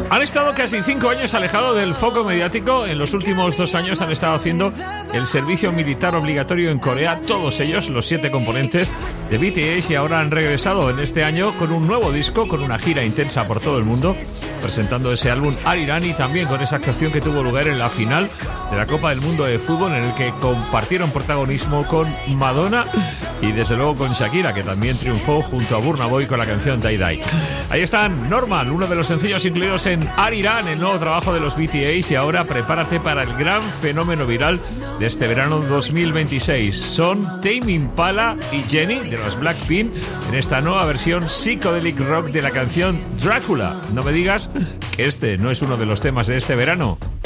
Han estado casi 5 años alejados del foco mediático. En los últimos 2 años han estado haciendo el servicio militar obligatorio en Corea, todos ellos, los 7 componentes de BTS, y ahora han regresado en este año con un nuevo disco, con una gira intensa por todo el mundo, presentando ese álbum Arirang, y también con esa actuación que tuvo lugar en la final de la Copa del Mundo de Fútbol, en el que compartieron protagonismo con Madonna y desde luego con Shakira, que también triunfó junto a Burna Boy con la canción Die Die. Ahí están Normal, uno de los sencillos incluidos en Arirang, el nuevo trabajo de los BTS, y ahora prepárate para el gran fenómeno viral de este verano 2026. Son Tame Impala y Jennie de los Blackpink en esta nueva versión psychedelic rock de la canción Drácula. No me digas que este no es uno de los temas de este verano.